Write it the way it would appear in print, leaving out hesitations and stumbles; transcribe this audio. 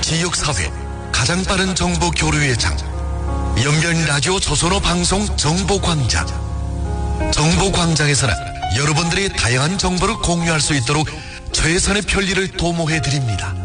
지역사회 가장 빠른 정보 교류의 장, 연변라디오 조선어 방송 정보광장. 정보광장에서는 여러분들이 다양한 정보를 공유할 수 있도록 최선의 편리를 도모해드립니다.